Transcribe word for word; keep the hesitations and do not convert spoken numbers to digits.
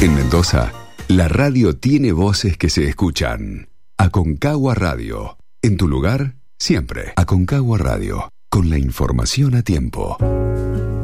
En Mendoza, la radio tiene voces que se escuchan. Aconcagua Radio. En tu lugar, siempre. Aconcagua Radio. Con la información a tiempo.